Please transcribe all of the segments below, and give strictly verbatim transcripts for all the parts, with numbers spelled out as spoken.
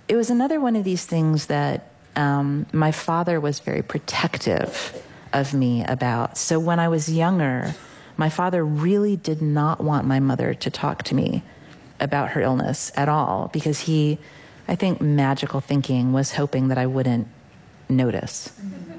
it was another one of these things that um, my father was very protective of me about. So when I was younger, my father really did not want my mother to talk to me about her illness at all, because he, I think magical thinking, was hoping that I wouldn't notice.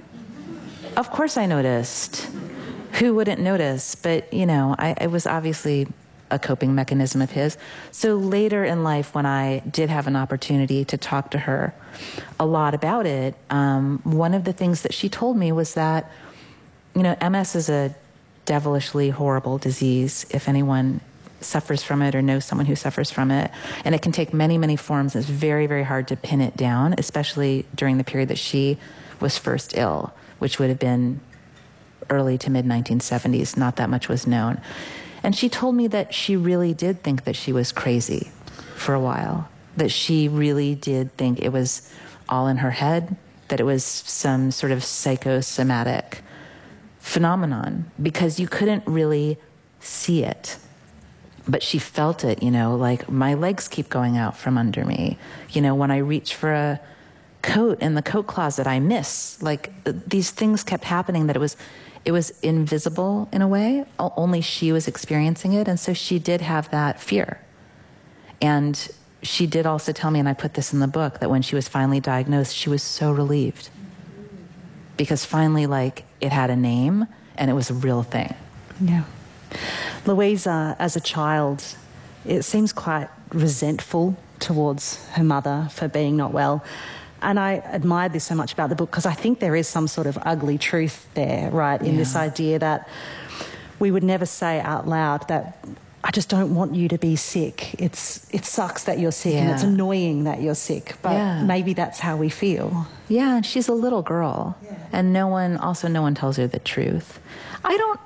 Of course I noticed. Who wouldn't notice? But, you know, I, it was obviously a coping mechanism of his. So later in life, when I did have an opportunity to talk to her a lot about it, um, one of the things that she told me was that, you know, M S is a devilishly horrible disease if anyone suffers from it or knows someone who suffers from it. And it can take many, many forms. It's very, very hard to pin it down, especially during the period that she was first ill, which would have been early to mid nineteen seventies. Not that much was known. And she told me that she really did think that she was crazy for a while, that she really did think it was all in her head, that it was some sort of psychosomatic phenomenon, because you couldn't really see it. But she felt it, you know, like my legs keep going out from under me. You know, when I reach for a coat in the coat closet, I miss. Like these things kept happening that it was, it was invisible in a way. Only she was experiencing it. And so she did have that fear. And she did also tell me, and I put this in the book, that when she was finally diagnosed, she was so relieved. Because finally, like, it had a name and it was a real thing. Yeah. Louisa, as a child, it seems quite resentful towards her mother for being not well. And I admired this so much about the book because I think there is some sort of ugly truth there, right, in yeah. this idea that we would never say out loud that I just don't want you to be sick. It's It sucks that you're sick yeah. and it's annoying that you're sick, but yeah. maybe that's how we feel. Yeah, and she's a little girl, yeah. and no one, also no one tells her the truth. I don't...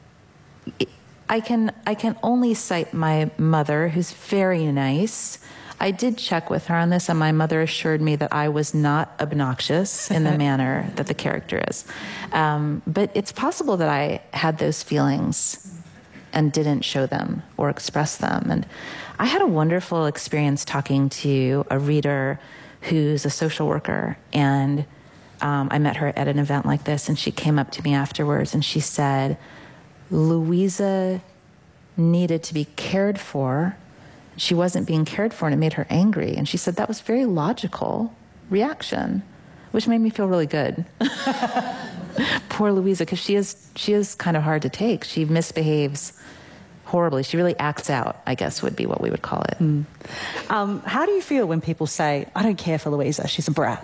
I can I can only cite my mother, who's very nice. I did check with her on this, and my mother assured me that I was not obnoxious in the manner that the character is. Um, but it's possible that I had those feelings and didn't show them or express them. And I had a wonderful experience talking to a reader who's a social worker, and um, I met her at an event like this, and she came up to me afterwards, and she said, Louisa needed to be cared for. She wasn't being cared for, and it made her angry. And she said that was a very logical reaction, which made me feel really good. Poor Louisa, because she is, she is kind of hard to take. She misbehaves horribly. She really acts out, I guess would be what we would call it. Mm. Um, how do you feel when people say, I don't care for Louisa, she's a brat?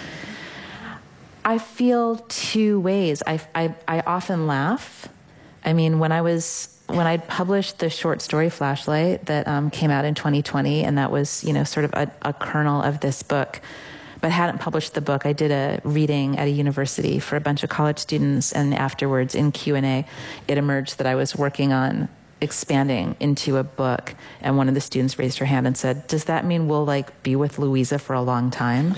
I feel two ways. I, I, I often laugh. I mean, when I was, when I published the short story Flashlight that um, came out in twenty twenty, and that was, you know, sort of a, a kernel of this book, but hadn't published the book, I did a reading at a university for a bunch of college students, and afterwards in Q and A, it emerged that I was working on expanding into a book, and one of the students raised her hand and said, does that mean we'll, like, be with Louisa for a long time?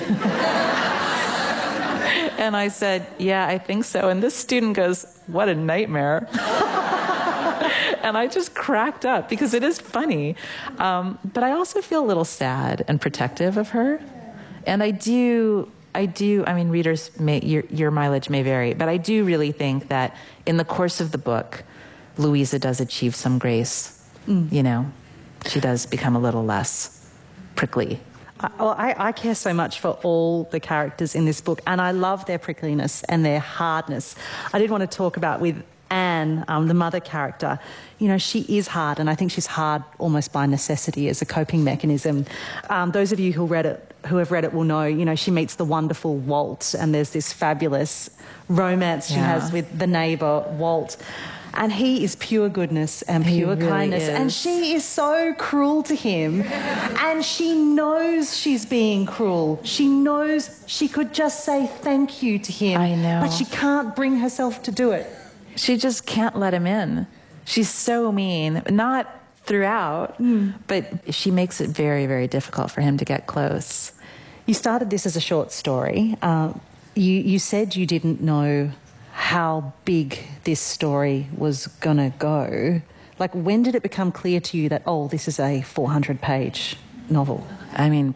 And I said, yeah, I think so. And this student goes, what a nightmare. And I just cracked up because it is funny. Um, but I also feel a little sad and protective of her. And I do, I do, I mean, readers, may, your, your mileage may vary, but I do really think that in the course of the book, Louisa does achieve some grace. Mm. You know, she does become a little less prickly. Well, I, I care so much for all the characters in this book, and I love their prickliness and their hardness. I did want to talk about with Anne, um, the mother character. You know, she is hard, and I think she's hard almost by necessity as a coping mechanism. Um, those of you who read it, who have read it will know, you know, she meets the wonderful Walt, and there's this fabulous romance she yeah. has with the neighbour, Walt. And he is pure goodness and pure really kindness. Is. And she is so cruel to him. And she knows she's being cruel. She knows she could just say thank you to him. I know. But she can't bring herself to do it. She just can't let him in. She's so mean. Not throughout, mm. but she makes it very, very difficult for him to get close. You started this as a short story. Uh, you, you said you didn't know how big this story was going to go. Like, when did it become clear to you that, oh, this is a four hundred page novel? I mean,